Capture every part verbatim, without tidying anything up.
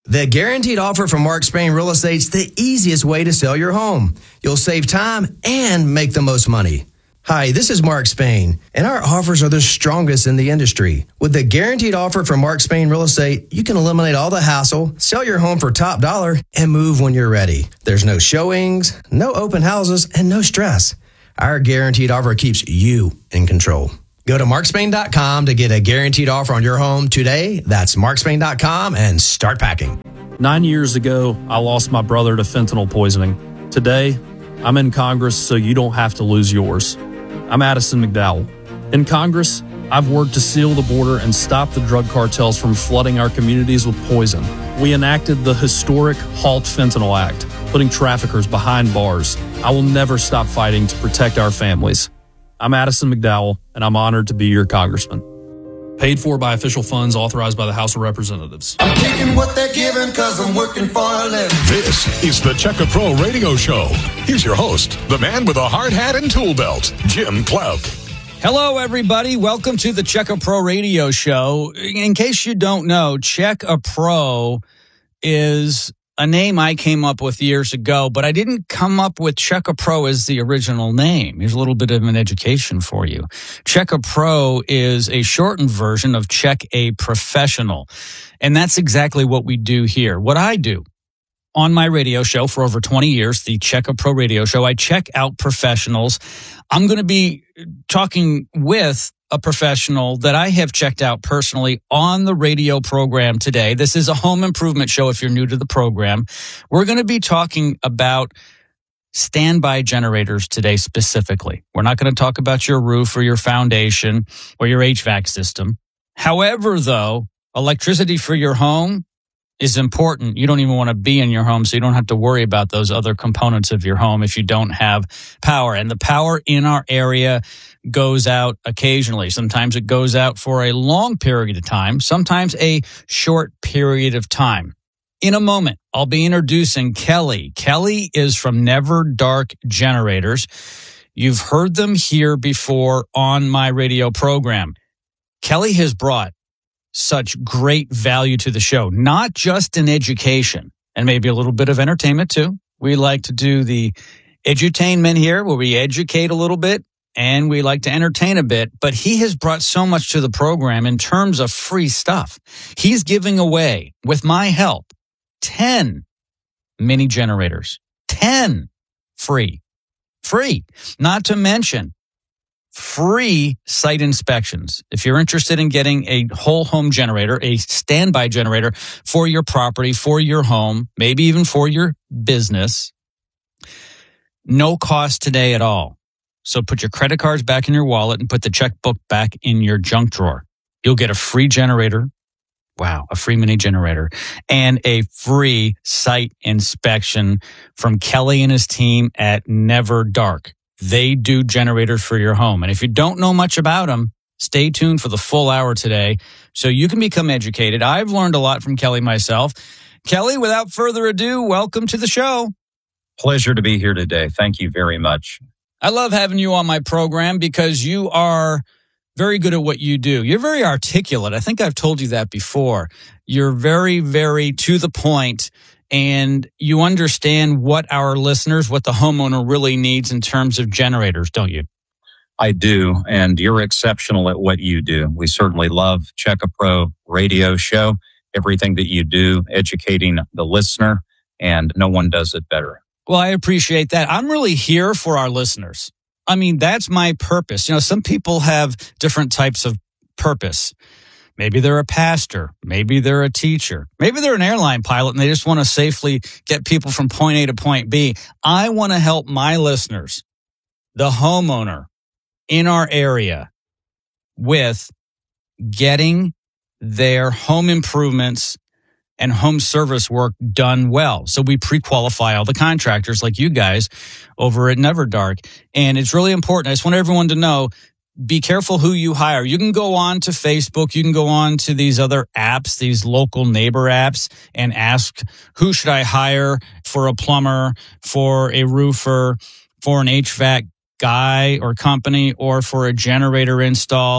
The guaranteed offer from Mark Spain Real Estate's the easiest way to sell your home. You'll save time and make the most money. Hi, this is Mark Spain, and our offers are the strongest in the industry. With the guaranteed offer from Mark Spain Real Estate, you can eliminate all the hassle, sell your home for top dollar, and move when you're ready. There's no showings, no open houses, and no stress. Our guaranteed offer keeps you in control. Go to mark spain dot com to get a guaranteed offer on your home today. That's mark spain dot com and start packing. Nine years ago, I lost my brother to fentanyl poisoning. Today, I'm in Congress so you don't have to lose yours. I'm Addison McDowell. In Congress, I've worked to seal the border and stop the drug cartels from flooding our communities with poison. We enacted the historic Halt Fentanyl Act, putting traffickers behind bars. I will never stop fighting to protect our families. I'm Addison McDowell, and I'm honored to be your congressman. Paid for by official funds authorized by the House of Representatives. I'm taking what they're giving because I'm working for a living. This is the Checka Pro Radio Show. Here's your host, the man with a hard hat and tool belt, Jim Clouk. Hello, everybody. Welcome to the Checka Pro Radio Show. In case you don't know, Checka Pro is a name I came up with years ago, but I didn't come up with Checka Pro as the original name. Here's a little bit of an education for you. Checka Pro is a shortened version of Check a Professional, and that's exactly what we do here. What I do on my radio show for over twenty years, the Checka Pro Radio Show, I check out professionals. I'm going to be talking with a professional that I have checked out personally on the radio program today. This is a home improvement show if you're new to the program. We're going to be talking about standby generators today specifically. We're not going to talk about your roof or your foundation or your H V A C system. However, though, electricity for your home is important. You don't even want to be in your home, so you don't have to worry about those other components of your home if you don't have power. And the power in our area goes out occasionally. Sometimes it goes out for a long period of time, sometimes a short period of time. In a moment, I'll be introducing Kelly. Kelly is from Never Dark Generators. You've heard them here before on my radio program. Kelly has brought such great value to the show, not just in education and maybe a little bit of entertainment too. We like to do the edutainment here where we educate a little bit and we like to entertain a bit, but he has brought so much to the program in terms of free stuff. He's giving away, with my help, ten mini generators, ten free, free, not to mention free site inspections. If you're interested in getting a whole home generator, a standby generator for your property, for your home, maybe even for your business, no cost today at all. So put your credit cards back in your wallet and put the checkbook back in your junk drawer. You'll get a free generator. Wow, a free mini generator and a free site inspection from Kelly and his team at Never Dark. They do generators for your home. And if you don't know much about them, stay tuned for the full hour today so you can become educated. I've learned a lot from Kelly myself. Kelly, without further ado, welcome to the show. Pleasure to be here today. Thank you very much. I love having you on my program because you are very good at what you do. You're very articulate. I think I've told you that before. You're very, very to the point. And you understand what our listeners, what the homeowner really needs in terms of generators, don't you? I do, and you're exceptional at what you do. We certainly love Checka Pro Radio Show, everything that you do, educating the listener, and no one does it better. Well, I appreciate that. I'm really here for our listeners. I mean, that's my purpose. You know, some people have different types of purpose. Maybe they're a pastor. Maybe they're a teacher. Maybe they're an airline pilot and they just want to safely get people from point A to point B. I want to help my listeners, the homeowner in our area, with getting their home improvements and home service work done well. So we pre-qualify all the contractors like you guys over at Never Dark. And it's really important. I just want everyone to know, be careful who you hire. You can go on to Facebook. You can go on to these other apps, these local neighbor apps, and ask, who should I hire for a plumber, for a roofer, for an H V A C guy or company, or for a generator install?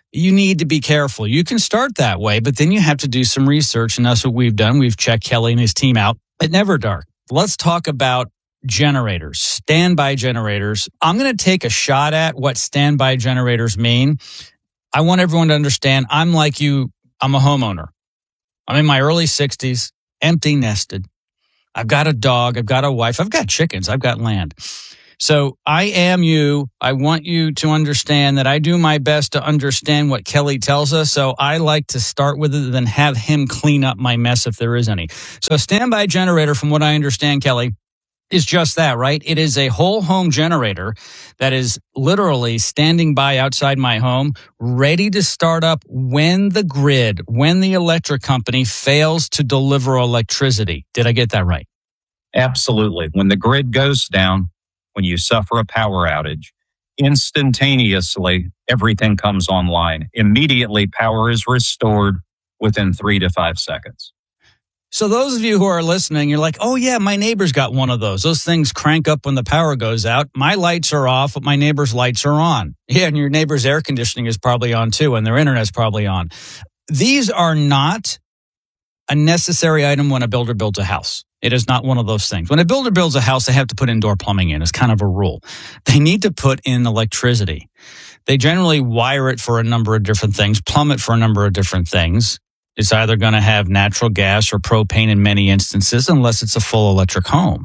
you need to be careful. You can start that way, but then you have to do some research, and that's what we've done. We've checked Kelly and his team out at Never Dark. Let's talk about generators, standby generators. I'm going to take a shot at what standby generators mean. I want everyone to understand I'm like you. I'm a homeowner. I'm in my early sixties, empty nested. I've got a dog. I've got a wife. I've got chickens. I've got land. So I am you. I want you to understand that I do my best to understand what Kelly tells us. So I like to start with it and then have him clean up my mess if there is any. So a standby generator, from what I understand, Kelly, is just that, right? It is a whole home generator that is literally standing by outside my home, ready to start up when the grid, when the electric company fails to deliver electricity. Did I get that right? Absolutely. When the grid goes down, when you suffer a power outage, instantaneously, everything comes online. Immediately, power is restored within three to five seconds. So those of you who are listening, you're like, oh yeah, my neighbor's got one of those. Those things crank up when the power goes out. My lights are off, but my neighbor's lights are on. Yeah, and your neighbor's air conditioning is probably on too, and their internet's probably on. These are not a necessary item when a builder builds a house. It is not one of those things. When a builder builds a house, they have to put indoor plumbing in. It's kind of a rule. They need to put in electricity. They generally wire it for a number of different things, plumb it for a number of different things. It's either going to have natural gas or propane in many instances, unless it's a full electric home.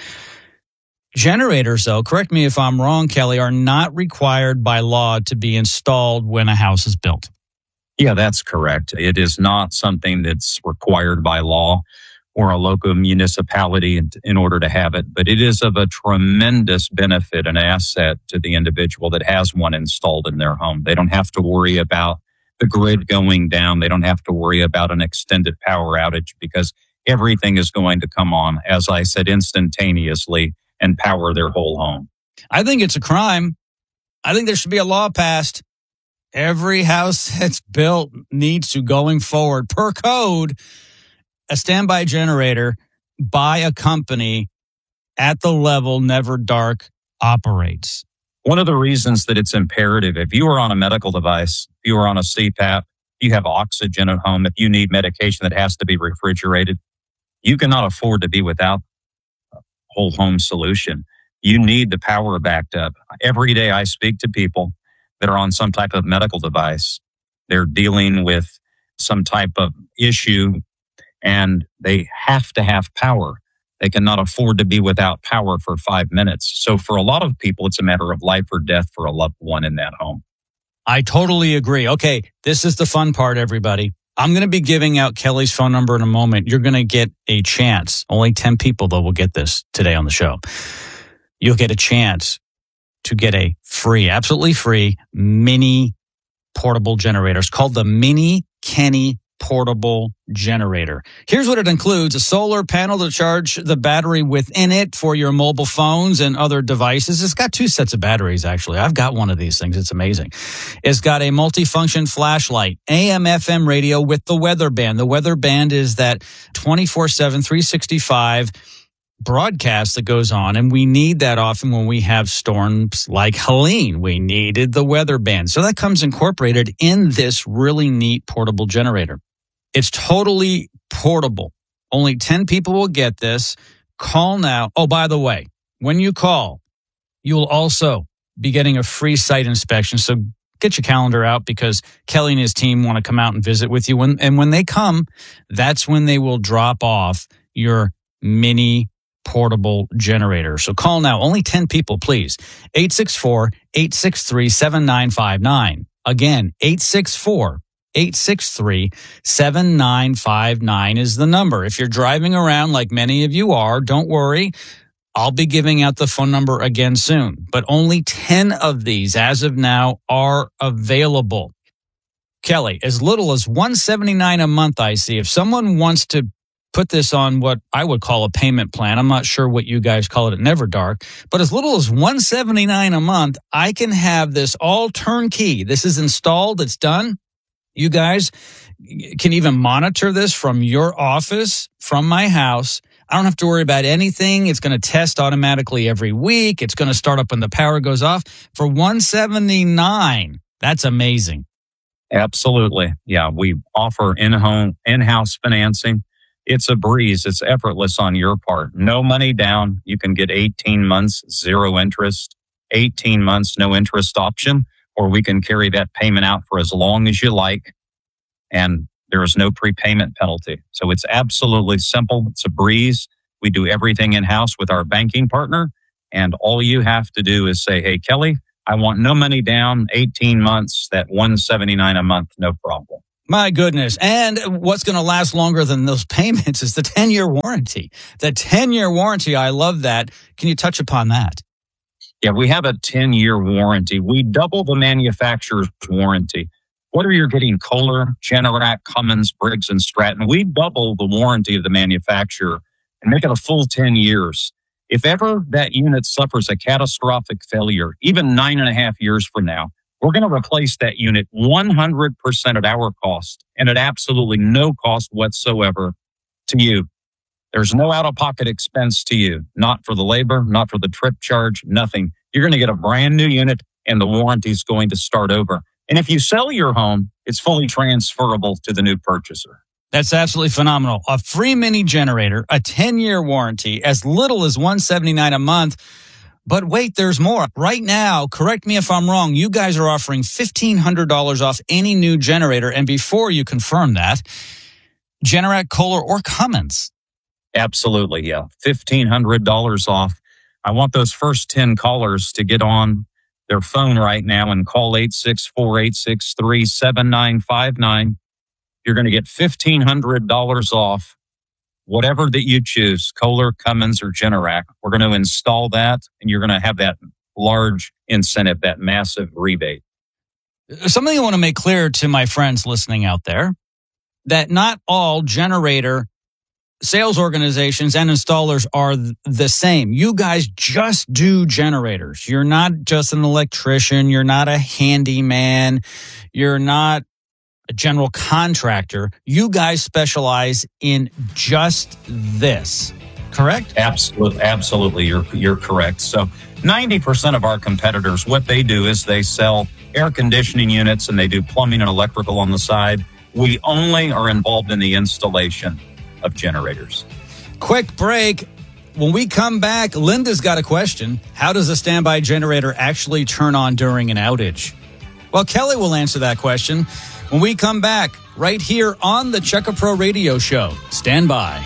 Generators, though, correct me if I'm wrong, Kelly, are not required by law to be installed when a house is built. Yeah, that's correct. It is not something that's required by law or a local municipality in, in order to have it, but it is of a tremendous benefit and asset to the individual that has one installed in their home. They don't have to worry about the grid going down. They don't have to worry about an extended power outage because everything is going to come on, as I said, instantaneously and power their whole home. I think it's a crime. I think there should be a law passed. Every house that's built needs to, going forward, per code, a standby generator by a company at the level Never Dark operates. One of the reasons that it's imperative, if you are on a medical device, if you are on a C PAP, if you have oxygen at home, if you need medication that has to be refrigerated, you cannot afford to be without a whole home solution. You need the power backed up. Every day I speak to people that are on some type of medical device. They're dealing with some type of issue and they have to have power. They cannot afford to be without power for five minutes. So for a lot of people, it's a matter of life or death for a loved one in that home. I totally agree. Okay, this is the fun part, everybody. I'm going to be giving out Kelly's phone number in a moment. You're going to get a chance. Only ten people, though, will get this today on the show. You'll get a chance to get a free, absolutely free, mini portable generator. It's called the Mini Kenny Portable Generator. Here's what it includes: a solar panel to charge the battery within it for your mobile phones and other devices. It's got two sets of batteries, actually. I've got one of these things. It's amazing. It's got a multifunction flashlight, A M F M radio with the weather band. The weather band is that twenty-four seven, three sixty-five broadcast that goes on, and we need that often when we have storms like Helene. We needed the weather band. So that comes incorporated in this really neat portable generator. It's totally portable. Only ten people will get this. Call now. Oh, by the way, when you call, you'll also be getting a free site inspection. So get your calendar out, because Kelly and his team want to come out and visit with you. When, and when they come, that's when they will drop off your mini portable generator. So call now. Only ten people, please. eight six four, eight six three, seven nine five nine. Again, eight six four, eight six three, seven nine five nine is the number. If you're driving around like many of you are, don't worry. I'll be giving out the phone number again soon. But only ten of these, as of now, are available. Kelly, as little as one hundred seventy-nine dollars a month, I see. If someone wants to put this on what I would call a payment plan, I'm not sure what you guys call it at Never Dark, but as little as one hundred seventy-nine dollars a month, I can have this all turnkey. This is installed. It's done. You guys can even monitor this from your office, from my house. I don't have to worry about anything. It's going to test automatically every week. It's going to start up when the power goes off. For one hundred seventy-nine dollars, that's amazing. Absolutely. Yeah, we offer in-home, in-house financing. It's a breeze. It's effortless on your part. No money down. You can get eighteen months, zero interest, eighteen months, no interest option, or we can carry that payment out for as long as you like. And there is no prepayment penalty. So it's absolutely simple. It's a breeze. We do everything in-house with our banking partner. And all you have to do is say, hey, Kelly, I want no money down, eighteen months, that one hundred seventy-nine dollars a month, no problem. My goodness. And what's going to last longer than those payments is the ten-year warranty. The ten-year warranty, I love that. Can you touch upon that? Yeah, we have a ten-year warranty. We double the manufacturer's warranty. Whether you're getting Kohler, Generac, Cummins, Briggs, and Stratton, we double the warranty of the manufacturer and make it a full ten years. If ever that unit suffers a catastrophic failure, even nine and a half years from now, we're going to replace that unit one hundred percent at our cost and at absolutely no cost whatsoever to you. There's no out-of-pocket expense to you, not for the labor, not for the trip charge, nothing. You're going to get a brand new unit and the warranty is going to start over. And if you sell your home, it's fully transferable to the new purchaser. That's absolutely phenomenal. A free mini generator, a ten-year warranty, as little as one hundred seventy-nine dollars a month. But wait, there's more. Right now, correct me if I'm wrong, you guys are offering fifteen hundred dollars off any new generator. And before you confirm that, Generac, Kohler, or Cummins. Absolutely, yeah. fifteen hundred dollars off. I want those first ten callers to get on their phone right now and call eight six four, eight six three, seven nine five nine. You're going to get fifteen hundred dollars off whatever that you choose, Kohler, Cummins, or Generac. We're going to install that, and you're going to have that large incentive, that massive rebate. Something I want to make clear to my friends listening out there, that not all generator sales organizations and installers are the same. You guys just do generators. You're not just an electrician. You're not a handyman. You're not a general contractor. You guys specialize in just this, correct? Absolutely. Absolutely. You're, you're correct. So ninety percent of our competitors, what they do is they sell air conditioning units and they do plumbing and electrical on the side. We only are involved in the installation of generators. Quick break. When we come back, Linda's got a question. How does a standby generator actually turn on during an outage? Well, Kelly will answer that question when we come back right here on the Check A Pro Radio Show. Stand by.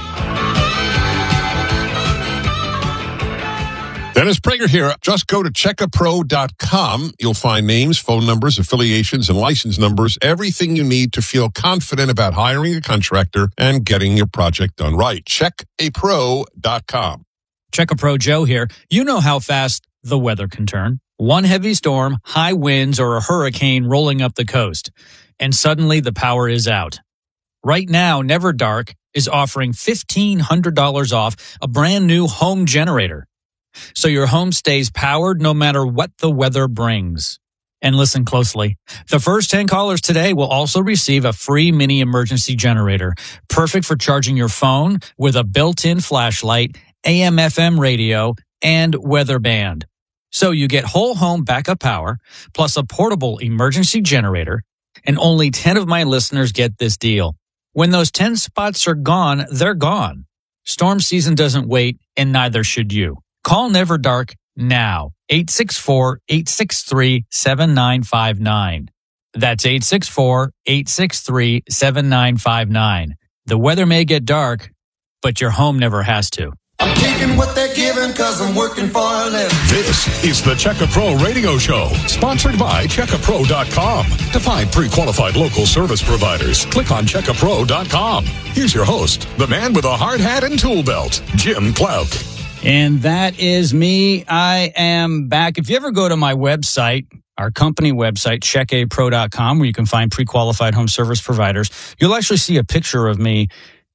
Dennis Prager here. Just go to check a pro dot com. You'll find names, phone numbers, affiliations, and license numbers, everything you need to feel confident about hiring a contractor and getting your project done right. check a pro dot com. Check A Pro Joe here. You know how fast the weather can turn. One heavy storm, high winds, or a hurricane rolling up the coast, and suddenly the power is out. Right now, Never Dark is offering fifteen hundred dollars off a brand new home generator, so your home stays powered no matter what the weather brings. And listen closely. The first ten callers today will also receive a free mini emergency generator, perfect for charging your phone with a built-in flashlight, A M F M radio, and weather band. So you get whole home backup power, plus a portable emergency generator, and only ten of my listeners get this deal. When those ten spots are gone, they're gone. Storm season doesn't wait, and neither should you. Call Never Dark now. eight six four, eight six three, seven nine five nine. That's eight six four, eight six three, seven nine five nine. The weather may get dark, but your home never has to. I'm taking what they're giving because I'm working for a living. This is the Check A Pro Radio Show, sponsored by check a pro dot com. To find pre-qualified local service providers, click on check a pro dot com. Here's your host, the man with a hard hat and tool belt, Jim Clouk. And that is me. I am back. If you ever go to my website, our company website, check a pro dot com, where you can find pre-qualified home service providers, you'll actually see a picture of me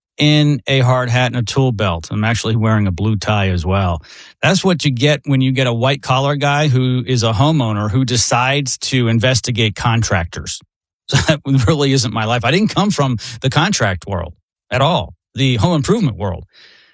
in a hard hat and a tool belt. I'm actually wearing a blue tie as well. That's what you get when you get a white collar guy who is a homeowner who decides to investigate contractors. So that really isn't my life. I didn't come from the contract world at all, the home improvement world.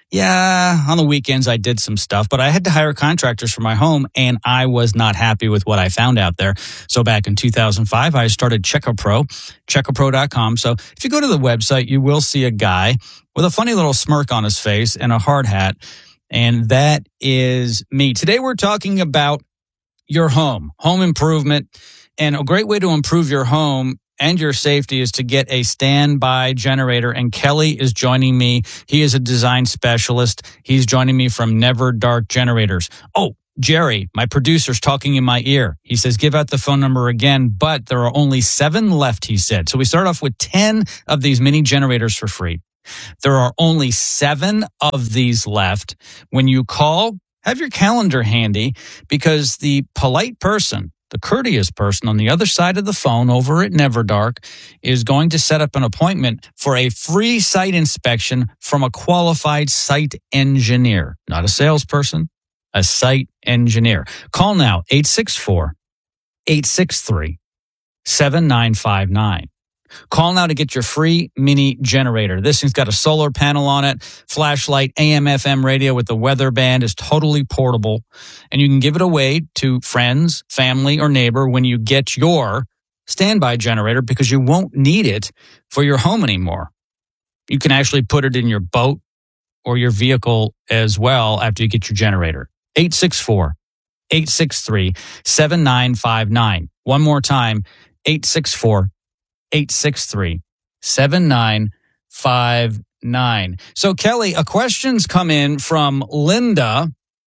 Yeah, on the weekends I did some stuff, but I had to hire contractors for my home, and I was not happy with what I found out there. So back in two thousand five, I started Checkapro, Checkapro dot com. So if you go to the website, you will see a guy with a funny little smirk on his face and a hard hat, and that is me. Today we're talking about your home, home improvement, and a great way to improve your home and your safety is to get a standby generator. And Kelly is joining me. He is a design specialist. He's joining me from Never Dark Generators. Oh, Jerry, my producer's talking in my ear. He says, give out the phone number again, but there are only seven left, he said. So we start off with ten of these mini generators for free. There are only seven of these left. When you call, have your calendar handy, because the polite person, the courteous person on the other side of the phone over at NeverDark is going to set up an appointment for a free site inspection from a qualified site engineer, not a salesperson, a site engineer. Call now, eight six four, eight six three, seven nine five nine. Call now to get your free mini generator. This thing's got a solar panel on it, flashlight, A M F M radio with the weather band, is totally portable, and you can give it away to friends, family, or neighbor when you get your standby generator, because you won't need it for your home anymore. You can actually put it in your boat or your vehicle as well after you get your generator. eight six four, eight six three, seven nine five nine. One more time, eight six four, eight six three, seven nine five nine. So, Kelly, a question's come in from Linda,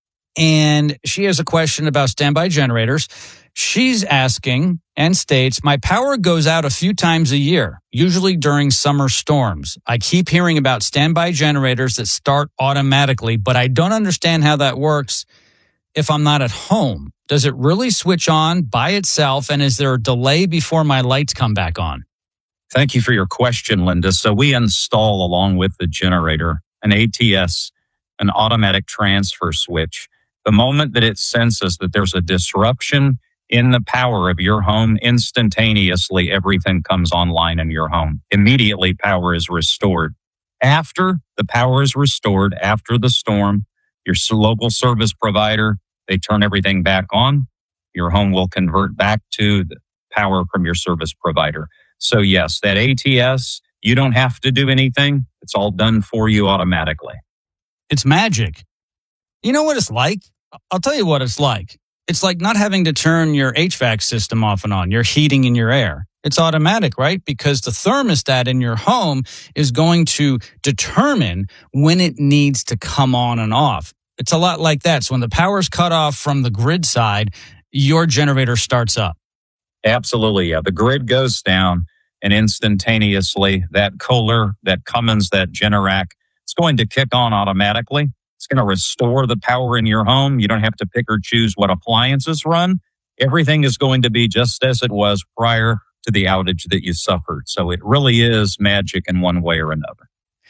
and she has a question about standby generators. She's asking and states, my power goes out a few times a year, usually during summer storms. I keep hearing about standby generators that start automatically, but I don't understand how that works if I'm not at home. Does it really switch on by itself, and is there a delay before my lights come back on? Thank you for your question, Linda. So we install, along with the generator, an A T S, an automatic transfer switch. The moment that it senses that there's a disruption in the power of your home, instantaneously everything comes online in your home. Immediately, power is restored. After the power is restored, after the storm, your local service provider, they turn everything back on. Your home will convert back to the power from your service provider. So yes, that A T S, you don't have to do anything. It's all done for you automatically. It's magic. You know what it's like? I'll tell you what it's like. It's like not having to turn your H V A C system off and on, your heating in your air. It's automatic, right? Because the thermostat in your home is going to determine when it needs to come on and off. It's a lot like that. So when the power's cut off from the grid side, your generator starts up. Absolutely, yeah. The grid goes down, and instantaneously that Kohler, that Cummins, that Generac, it's going to kick on automatically. It's going to restore the power in your home. You don't have to pick or choose what appliances run. Everything is going to be just as it was prior to the outage that you suffered. So it really is magic in one way or another.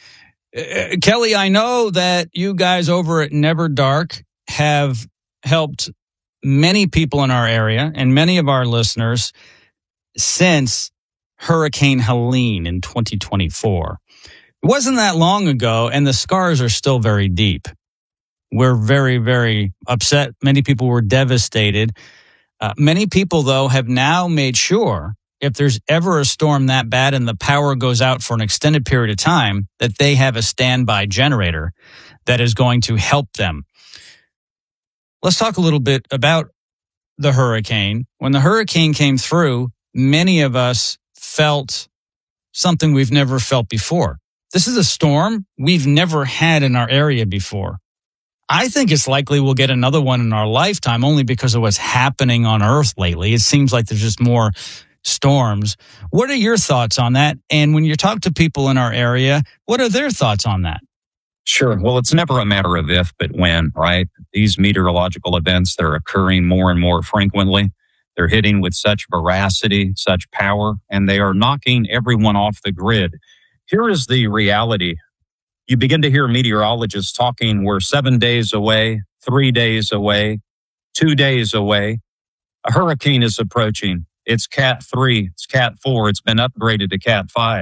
Uh, Kelly, I know that you guys over at Never Dark have helped many people in our area and many of our listeners since Hurricane Helene in twenty twenty-four. It wasn't that long ago, and the scars are still very deep. We're very, very upset. Many people were devastated. Uh, many people, though, have now made sure if there's ever a storm that bad and the power goes out for an extended period of time, that they have a standby generator that is going to help them. Let's talk a little bit about the hurricane. When the hurricane came through, many of us felt something we've never felt before. This is a storm we've never had in our area before. I think it's likely we'll get another one in our lifetime, only because of what's happening on Earth lately. It seems like there's just more storms. What are your thoughts on that? And when you talk to people in our area, what are their thoughts on that? Sure. Well, it's never a matter of if, but when, right? These meteorological events, they're occurring more and more frequently. They're hitting with such veracity, such power, and they are knocking everyone off the grid. Here is the reality. You begin to hear meteorologists talking, we're seven days away, three days away, two days away. A hurricane is approaching. It's Cat three, it's Cat four, it's been upgraded to Cat five.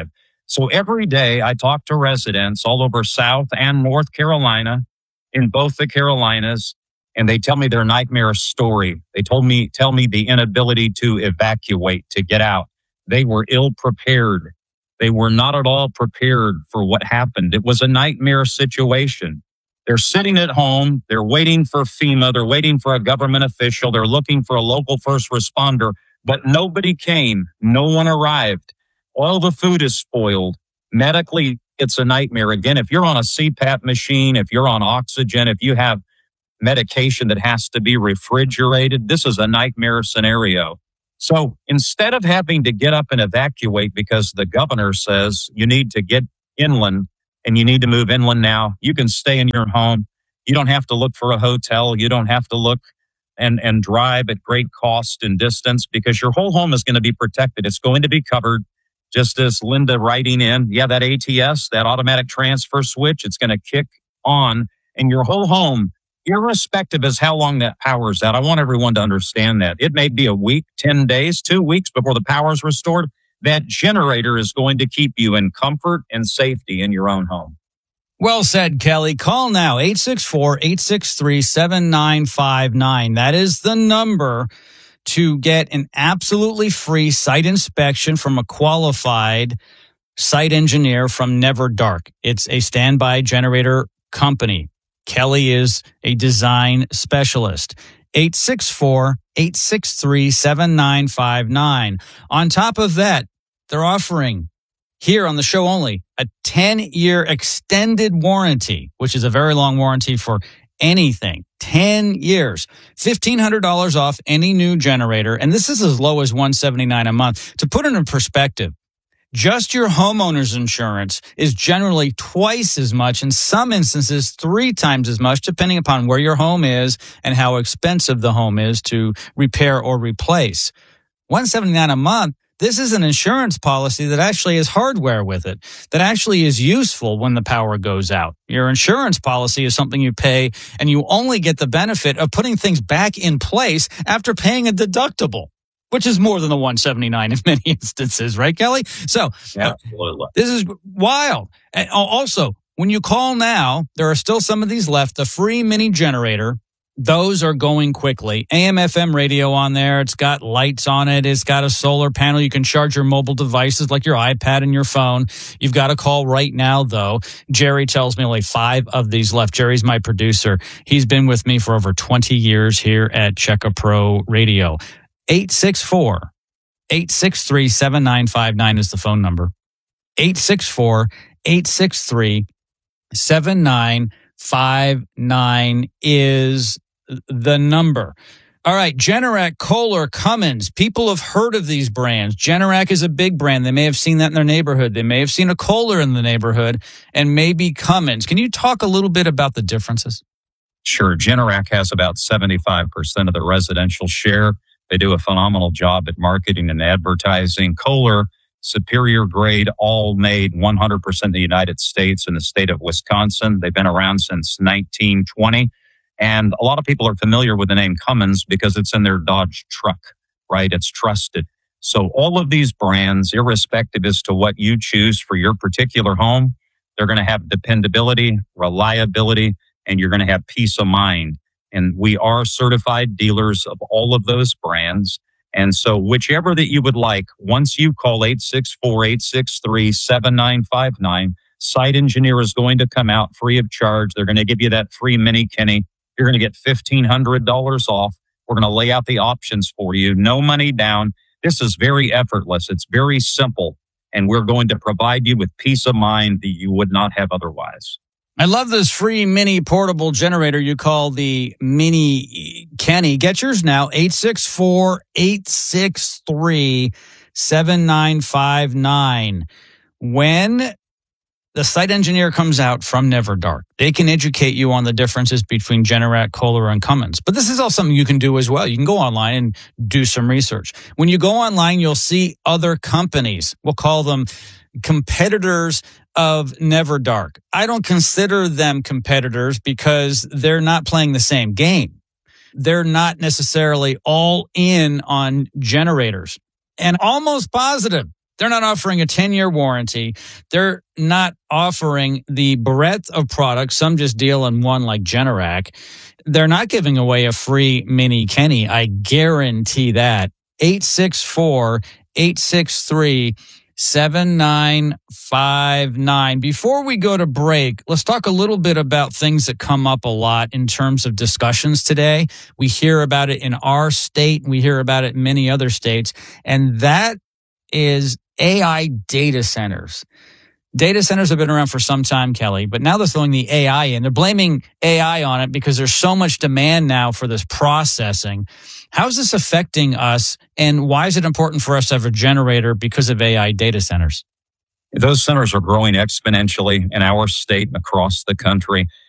So every day I talk to residents all over South and North Carolina, in both the Carolinas, and they tell me their nightmare story. They told me, tell me the inability to evacuate, to get out. They were ill prepared. They were not at all prepared for what happened. It was a nightmare situation. They're sitting at home. They're waiting for FEMA. They're waiting for a government official. They're looking for a local first responder, but nobody came. No one arrived. All the food is spoiled. Medically, it's a nightmare. Again, if you're on a C PAP machine, if you're on oxygen, if you have medication that has to be refrigerated, this is a nightmare scenario. So instead of having to get up and evacuate because the governor says you need to get inland and you need to move inland now, you can stay in your home. You don't have to look for a hotel. You don't have to look and, and drive at great cost and distance because your whole home is going to be protected. It's going to be covered. Just as Linda writing in, yeah, that A T S, that automatic transfer switch, it's going to kick on and your whole home, irrespective as how long that power's out. I want everyone to understand that. It may be a week, ten days, two weeks before the power's restored. That generator is going to keep you in comfort and safety in your own home. Well said, Kelly. Call now, eight six four, eight six three, seven nine five nine. That is the number to get an absolutely free site inspection from a qualified site engineer from Never Dark. It's a standby generator company. Kelly is a design specialist. eight six four, eight six three, seven nine five nine. On top of that, they're offering here on the show only a ten-year extended warranty, which is a very long warranty for anything. ten years, fifteen hundred dollars off any new generator. And this is as low as one hundred seventy-nine dollars a month. To put it in perspective, just your homeowner's insurance is generally twice as much, in some instances three times as much, depending upon where your home is and how expensive the home is to repair or replace. one hundred seventy-nine dollars a month. This is an insurance policy that actually has hardware with it, that actually is useful when the power goes out. Your insurance policy is something you pay, and you only get the benefit of putting things back in place after paying a deductible, which is more than the one hundred seventy-nine dollars in many instances, right, Kelly? So yeah, uh, this is wild. And also, when you call now, there are still some of these left, the free mini generator. Those are going quickly. A M F M radio on there. It's got lights on it. It's got a solar panel. You can charge your mobile devices like your iPad and your phone. You've got to call right now, though. Jerry tells me only five of these left. Jerry's my producer. He's been with me for over twenty years here at Check-A-Pro Radio. eight six four, eight six three, seven nine five nine is the phone number. eight six four, eight six three, seven nine five nine is the number. All right, Generac, Kohler, Cummins. People have heard of these brands. Generac is a big brand. They may have seen that in their neighborhood. They may have seen a Kohler in the neighborhood, and maybe Cummins. Can you talk a little bit about the differences? Sure. Generac has about seventy-five percent of the residential share. They do a phenomenal job at marketing and advertising. Kohler, superior grade, all made one hundred percent in the United States and the state of Wisconsin. They've been around since nineteen twenty. And a lot of people are familiar with the name Cummins because it's in their Dodge truck, right? It's trusted. So all of these brands, irrespective as to what you choose for your particular home, they're going to have dependability, reliability, and you're going to have peace of mind. And we are certified dealers of all of those brands. And so whichever that you would like, once you call eight six four, eight six three, seven nine five nine, site engineer is going to come out free of charge. They're going to give you that free mini Kenny. You're going to get fifteen hundred dollars off. We're going to lay out the options for you. No money down. This is very effortless. It's very simple. And we're going to provide you with peace of mind that you would not have otherwise. I love this free mini portable generator you call the Mini Kenny. Get yours now, eight six four, eight six three, seven nine five nine. When the site engineer comes out from Never Dark, they can educate you on the differences between Generac, Kohler, and Cummins. But this is all something you can do as well. You can go online and do some research. When you go online, you'll see other companies. We'll call them competitors of Never Dark. I don't consider them competitors because they're not playing the same game. They're not necessarily all in on generators. And almost positive They're not offering a ten-year warranty. They're not offering the breadth of products. Some just deal in one like Generac. They're not giving away a free Mini Kenny. I guarantee that. eight six four, eight six three, seven nine five nine. Before we go to break, let's talk a little bit about things that come up a lot in terms of discussions today. We hear about it in our state. We hear about it in many other states. And that is A I data centers. Data centers have been around for some time, Kelly, but now they're throwing the A I in. They're blaming A I on it because there's so much demand now for this processing. How is this affecting us, and why is it important for us to have a generator because of A I data centers? Those centers are growing exponentially in our state and across the country.